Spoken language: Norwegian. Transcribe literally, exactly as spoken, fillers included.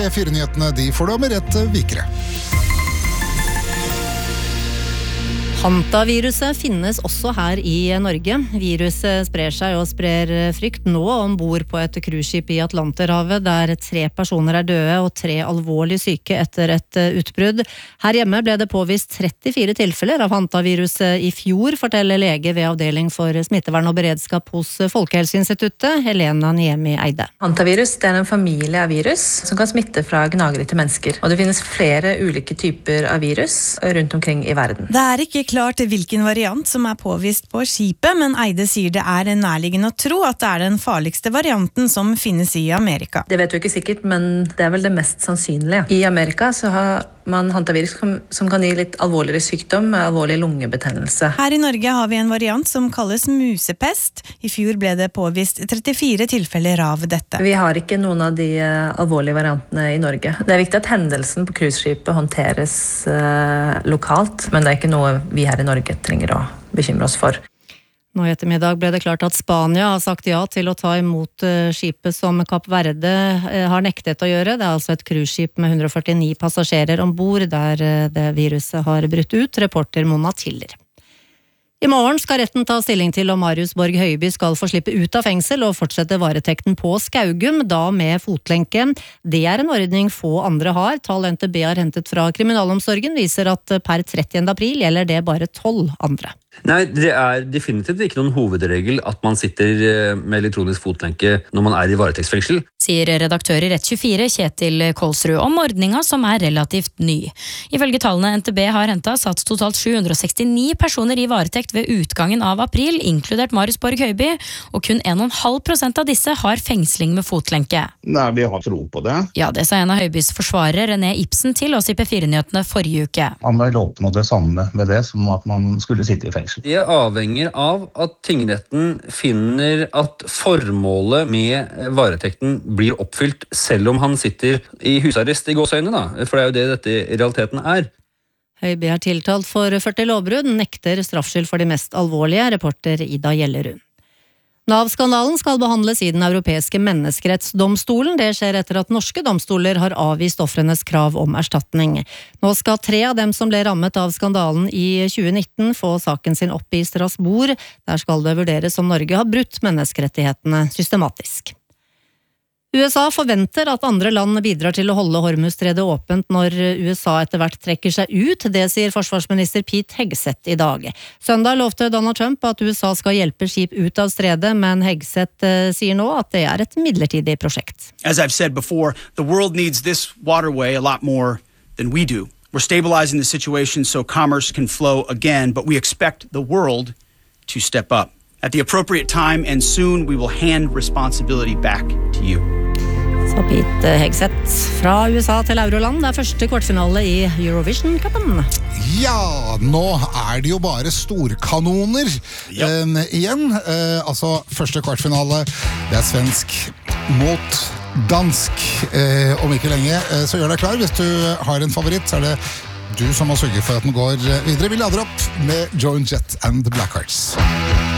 P fire-nyhetene de får du om rett vikere. Hantaviruset finnes også her i Norge. Viruset sprer seg og sprer frykt nå ombord på et cruiseskip i Atlanterhavet, der tre personer er døde og tre alvorlig syke etter et utbrudd. Her hjemme ble det påvist trettifire tilfeller av hantaviruset i fjor, forteller lege ved avdeling for smittevern og beredskap hos Folkehelseinstituttet, Helena Niemi Eide. Hantavirus det er en familie av virus som kan smitte fra gnagere til mennesker. Og det finnes flere ulike typer av virus rundt omkring i verden. Det er ikke klart hvilken variant som er påvist på skipet, men Eide sier det er nærliggende å tro at det er den farligste varianten som finnes i Amerika. Det vet vi ikke sikkert, men det er vel det mest sannsynlige. I Amerika så har man hantavirus som kan gi litt alvorligere sykdom, alvorlig lungebetennelse. Her i Norge har vi en variant som kalles musepest. I fjor ble det påvist trettifire tilfeller av dette. Vi har ikke noen av de alvorlige variantene i Norge. Det er viktig at hendelsen på cruiseskipet håndteres uh, lokalt, men det er ikke noe vi her i Norge trenger å bekymre oss for. Nå i ettermiddag ble det klart at Spania har sagt ja til å ta imot skipet som Kapp Verde har nektet å gjøre. Det er altså et cruiseskip med hundre og førtini passasjerer ombord der det viruset har brutt ut, reporter Mona Tiller. I morgen skal retten ta stilling til om Marius Borg Høiby skal få slippe ut av fengsel og fortsette varetekten på Skaugum, da med fotlenke. Det er en ordning få andre har. Tall N T B har hentet fra kriminalomsorgen viser at per trettiende april gjelder det bare tolv andre. Nei, det er definitivt ikke noen hovedregel at man sitter med elektronisk fotlenke når man er i varetektsfengsel. Sier redaktør i Rett tjuefire Kjetil Kolsrud om ordninga som er relativt ny. Ifølge tallene N T B har hentet satt totalt sju hundre og sekstini personer i varetekt ved utgangen av april, inkludert Marius Borg Høiby, og kun en komma fem prosent av disse har fengsling med fotlenke. Nei, vi har tro på det. Ja, det sa en av Høibys forsvarere, René Ibsen, til oss i P fire-nyhetene forrige uke. Han vil oppnå det samme med det som at man skulle sitte i fengsel. Det avhenger av at tingretten finner at formålet med varetekten blir oppfylt, selv om han sitter i husarrest i gåseøyne, da. For det er jo det dette i realiteten er. Høiby er tiltalt for førti lovbrudd, nekter straffskyld for de mest alvorlige, reporter Ida Gjellerud. Nav-skandalen skal behandles i den europeiske menneskerettsdomstolen. Det skjer etter at norske domstoler har avvist ofrenes krav om erstatning. Nå skal tre av dem som ble rammet av skandalen i tjue nitten få saken sin opp i Strasbourg. Der skal det vurderes om Norge har brutt menneskerettighetene systematisk. U S A forventer at andre land bidrar til å holde Hormuzstredet åpent når U S A etter hvert trekker seg ut. Det sier forsvarsminister Pete Hegseth i dag. Søndag lovte Donald Trump at U S A skal hjelpe skip ut av stredet, men Hegseth sier nå at det er et midlertidig prosjekt. As I've said before, the world needs this waterway a lot more than we do. We're stabilizing the situation so commerce can flow again, but we expect the world to step up. At the appropriate time and soon we will hand responsibility back to you. Så Pete Hegseth fra U S A til Euroland. Det er første kvartfinale i Eurovision-cupen. Ja, nå er det jo bare storkanoner ja. eh, igjen. Eh, altså, første kvartfinale, det er svensk mot dansk. Eh, om ikke lenge, eh, så gjør deg klar. Hvis du har en favoritt, så er det du som må sørge for at den går videre. Vi lader opp med Joan Jett and the Blackhearts.